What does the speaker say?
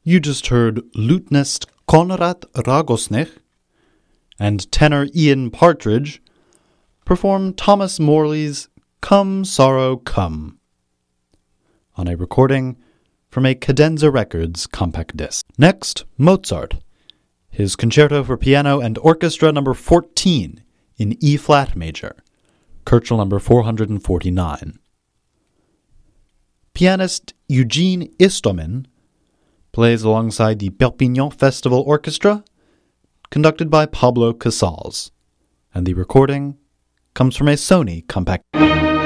You just heard lutenist Konrad Ragosnich and tenor Ian Partridge perform Thomas Morley's Come Sorrow Come on a recording from a Cadenza Records compact disc. Next, Mozart, his Concerto for Piano and Orchestra No. 14 in E-flat major, Köchel No. 449. Pianist Eugene Istomin plays alongside the Perpignan Festival Orchestra, conducted by Pablo Casals, and the recording comes from a Sony compact.